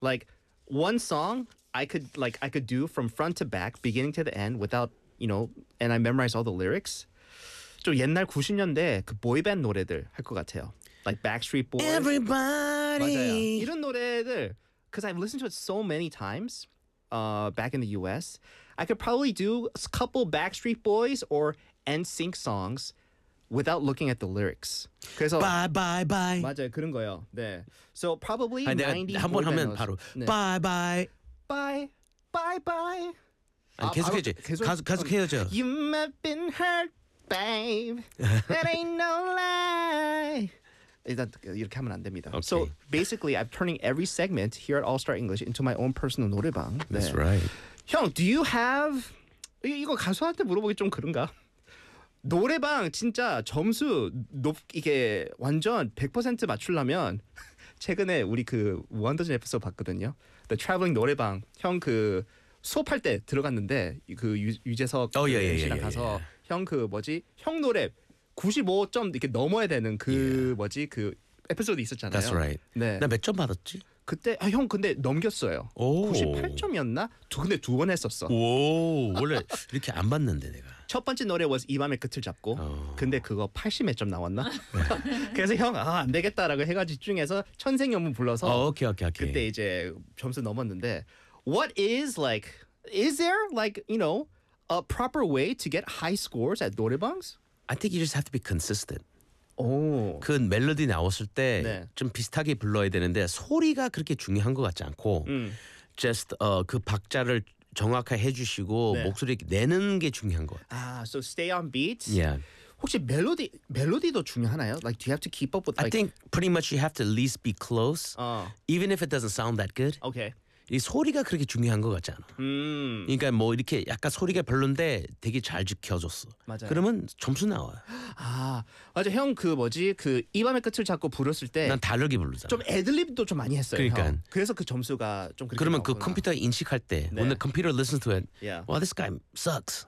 Like one song I could do from front to back, beginning to the end without, and I memorize all the lyrics. 좀 옛날 90년대 그 보이밴드 노래들 할 것 같아요. Like Backstreet Boys. Everybody. 맞아요. 이런 노래들 because I've listened to it so many times back in the US. I could probably do a couple Backstreet Boys or NSYNC songs without looking at the lyrics. 그래서 Bye bye bye. 맞아요. 그런 거예요. 네. So probably 아니, 내가 90 한번 하면 boy 바로 네. bye bye. Bye. Bye bye. 아니, 계속해야지. 계속해야죠. You might have been hurt, babe. That ain't no lie. 일단 이렇게 하면 안 됩니다. Okay. So basically, I'm turning every segment here at All Star English into my own personal 노래방. That's 네. right. 형, do you have 이거 가수한테 물어보기 좀 그런가? 노래방 진짜 점수 이게 완전 100% 맞추려면 최근에 우리 그 무한도전 에피소드 봤거든요. The Traveling 노래방 형 그 수업할 때 들어갔는데 그 유재석 씨랑 가서 형 그 뭐지 형 노래 95점 이렇게 넘어야 되는 그 뭐지 그 에피소드 있었잖아요. That's right. 네. 나 몇 점 받았지? 그때 형 근데 넘겼어요. 오. 98점이었나? 근데 두 번 했었어. 오, 원래 이렇게 안 받는데 내가. 첫 번째 노래 was 이 맘의 끝을 잡고 근데 그거 80 몇 점 나왔나? 그래서 형 안 되겠다라고 해가지고 집중해서 천생연분 불러서 오케이. 그때 이제 점수 넘었는데 what is there a proper way to get high scores at 노래방s? I think you just have to be consistent. 오. 그 멜로디 나왔을 때 네. 좀 비슷하게 불러야 되는데 소리가 그렇게 중요한 것 같지 않고 just 그 박자를 정확하게 해주시고 네. 목소리 내는 게 중요한 것 같아요. So stay on beat. Yeah. 혹시 멜로디도 중요하나요? Like do you have to keep up with I think pretty much you have to at least be close, even if it doesn't sound that good. Okay. 이 소리가 그렇게 중요한 것 같지 않아. 그러니까 뭐 이렇게 약간 소리가 별론데 되게 잘 지켜줬어. 맞아요. 그러면 점수 나와요. 아 맞아 형 그 뭐지 그 이 밤의 끝을 잡고 부르실 때 난 다르게 부르잖아. 좀 애들립도 좀 많이 했어요. 그러니까. 형. 그래서 그 점수가 좀 그렇게 그러면 그 나오구나. 컴퓨터 인식할 때 when the computer listens to it, Yeah. wow, this guy sucks.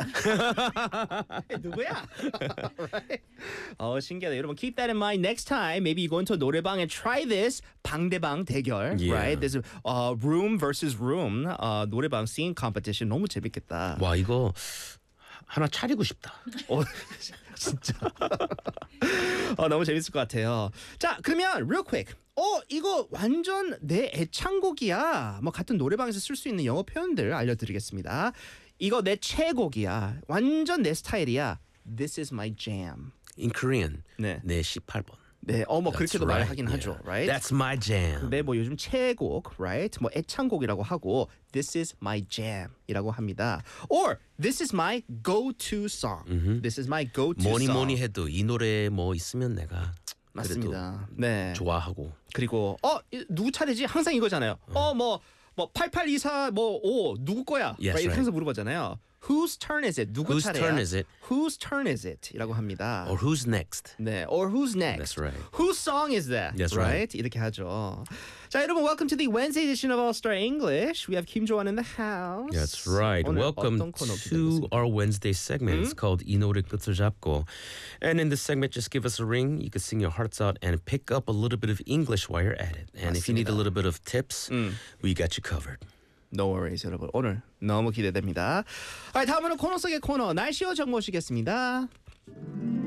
누구야? right? 신기하다. 여러분 keep that in mind next time. Maybe you go into a 노래방 and try this 방대방 대결. Yeah. Right? This is room versus room 노래방 singing competition 너무 재밌겠다. 와 이거 하나 차리고 싶다. 진짜. 너무 재밌을 것 같아요. 자, 그러면 real quick. 이거 완전 내 애창곡이야. 뭐 같은 노래방에서 쓸 수 있는 영어 표현들 알려드리겠습니다. 이거 내 최애곡이야. 완전 내 스타일이야. This is my jam. In Korean, 네. 내 18번. 네, 뭐 That's 그렇게도 right. 말하긴 하죠, right? That's my jam. 근데 뭐 요즘 최애곡, right? 뭐 애창곡이라고 하고 This is my jam이라고 합니다. Or This is my go-to song. This is my go-to 뭐니 song. 뭐니 해도 이 노래 뭐 있으면 내가 맞습니다. 네. 좋아하고. 그리고 누구 차례지? 항상 이거잖아요. 뭐 8824 누구 거야? Yes, right? 이렇게 right. 항상 물어보잖아요. Whose turn is it? 누구 Whose 차례야? turn is it? Whose turn is it?이라고 합니다. Or who's next? 네, or who's next? That's right. Whose song is that? That's right? right. 이렇게 하죠. 자, 여러분, welcome to the Wednesday edition of All Star English. We have Kim Jo-won in the house. That's right. 오늘 Welcome 어떤 코너 to our Wednesday segment. It's called 이 노래 끝을 잡고. And in this segment, just give us a ring. You can sing your hearts out and pick up a little bit of English while you're at it. And if you need a little bit of tips, we got you covered. No worries, 여러분. 오늘 너무 기대됩니다. 다음으로 코너 속의 코너 날씨와 정보 시겠습니다.